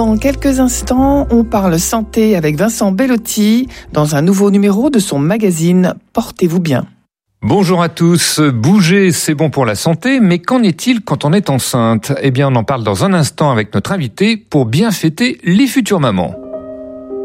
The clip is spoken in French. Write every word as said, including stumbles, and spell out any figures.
Dans quelques instants, on parle santé avec Vincent Bellotti dans un nouveau numéro de son magazine Portez-vous bien. Bonjour à tous. Bouger, c'est bon pour la santé, mais qu'en est-il quand on est enceinte ? Eh bien, on en parle dans un instant avec notre invité pour bien fêter les futures mamans.